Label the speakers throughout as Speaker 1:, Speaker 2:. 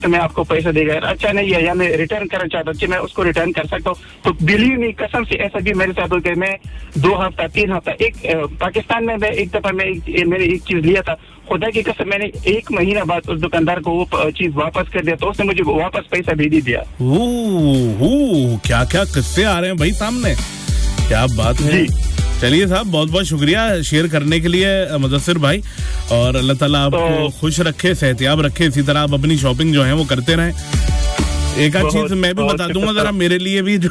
Speaker 1: तो मैं आपको पैसा देगा। अच्छा नहीं है, या मैं रिटर्न करना चाहता हूँ कि मैं उसको रिटर्न कर सकता हूँ। तो बिलीव मी, कसम से ऐसा भी मेरे साथ हो गया। मैं 2 हफ्ता 3 हफ्ता पाकिस्तान में मैं एक दफा मैंने एक चीज लिया था, खुदा की कसम मैंने 1 महीना बाद उस दुकानदार को वो चीज वापस कर दिया, तो उसने मुझे वापस पैसा भी दे दिया।
Speaker 2: क्या क्या किस्से आ रहे हैं भाई सामने, क्या बात है। चलिए साहब, बहुत बहुत शुक्रिया शेयर करने के लिए मुदस्सिर भाई, और अल्लाह ताला आपको खुश रखे, सेहतियाब रखे, इसी तरह आप अपनी शॉपिंग जो है वो करते रहें। एक आध चीज मैं भी बता दूंगा जरा मेरे लिए भी, जो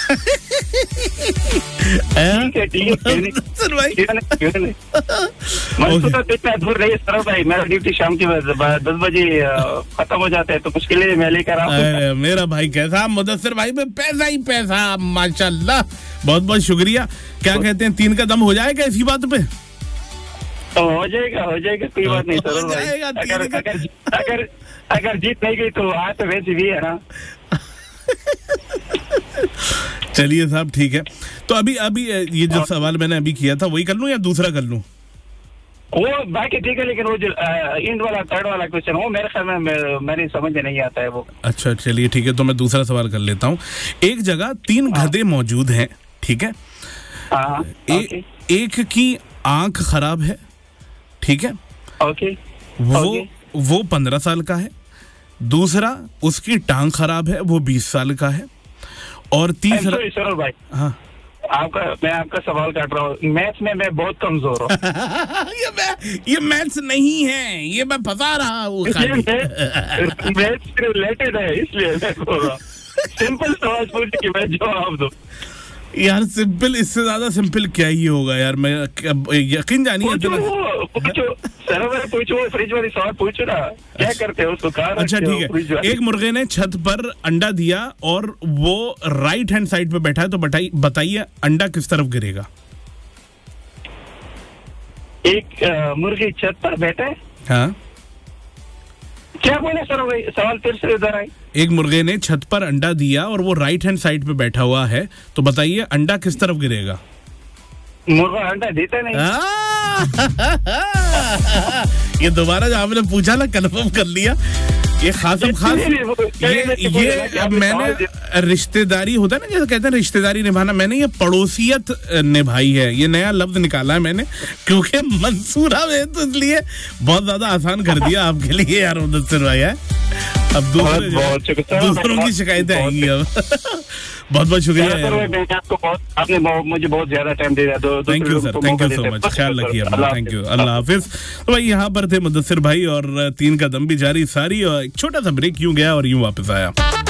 Speaker 1: दूर रही सर भाई, मेरा ड्यूटी शाम के 10 बजे खत्म हो जाता है, तो मुश्किल मैं लेकर आऊँ।
Speaker 2: मेरा भाई कैसा मुदस्सिर भाई में पैसा ही पैसा, माशाल्लाह, बहुत बहुत शुक्रिया। क्या कहते हैं, 3 का दम हो जाएगा इसी बात पे?
Speaker 1: हो जाएगा कोई बात नहीं सर भाई। अगर जीत नहीं गई तो आज तो वैसे भी है ना।
Speaker 2: चलिए साहब ठीक है, तो अभी ये जो सवाल मैंने अभी किया था वही कर लूं या दूसरा कर लूं?
Speaker 1: वो बाकी ठीक है, लेकिन वो जो इंड वाला 3rd वाला क्वेश्चन वो मेरे ख्याल में मेरी समझ में नहीं आता है वो।
Speaker 2: अच्छा चलिए ठीक है, तो मैं दूसरा सवाल कर लेता हूँ। एक जगह 3 गधे मौजूद हैं, ठीक है? एक की आंख खराब है, ठीक है? वो 15 साल का है। दूसरा, उसकी टांग खराब है, वो 20 साल का है। और तीसरा,
Speaker 1: सर भाई, हाँ, मैं आपका सवाल काट रहा हूँ। मैथ्स में मैं बहुत कमजोर हूँ।
Speaker 2: ये मैथ्स नहीं है, ये मैं फंसा रहा हूँ।
Speaker 1: मैथ्स से रिलेटेड है, इसलिए मैं बोल रहा हूँ। सिंपल सवाल पूछ के मैं जवाब दूँ।
Speaker 2: यार सिंपल, इससे ज्यादा सिंपल क्या ही होगा यार, मैं यकीन जानिए।
Speaker 1: पूछो फ्रिज वाली सवाल पूछो ना, क्या करते हो उसको?
Speaker 2: अच्छा ठीक है, एक मुर्गे ने छत पर अंडा दिया और वो राइट हैंड साइड पे बैठा है, तो बताइए अंडा किस तरफ गिरेगा?
Speaker 1: एक मुर्गी छत पर बैठा है,
Speaker 2: हाँ,
Speaker 1: क्या बोले सर भाई, सवाल फिर से इधर आए।
Speaker 2: एक मुर्गे ने छत पर अंडा दिया और वो राइट हैंड साइड पे बैठा हुआ है, तो बताइए अंडा किस तरफ गिरेगा?
Speaker 1: मुर्गा अंडा देता नहीं।
Speaker 2: ये दोबारा जो आपने पूछा ना, कंफर्म कर लिया। ये खासम खास, ये मैंने रिश्तेदारी होता है ना, जैसे कहते हैं रिश्तेदारी निभाना, मैंने ये पड़ोसियत निभाई है। ये नया लफ्ज निकाला है मैंने, क्योंकि मंसूरा में, तो इसलिए बहुत ज्यादा आसान कर दिया आपके लिए यार मुदस्सिर भाई है। अब दूसरों की शिकायतें आएंगी अब। बहुत बहुत शुक्रिया,
Speaker 1: आपने मुझे बहुत ज्यादा टाइम दे दिया।
Speaker 2: Thank you sir, thank you so much, ख्याल रखिए अपना, थैंक यू, अल्लाह हाफिज। तो भाई यहाँ पर थे मुदस्सिर भाई, और 3 का दम भी जारी सारी, और एक छोटा सा ब्रेक यूं गया और यूं वापस आया।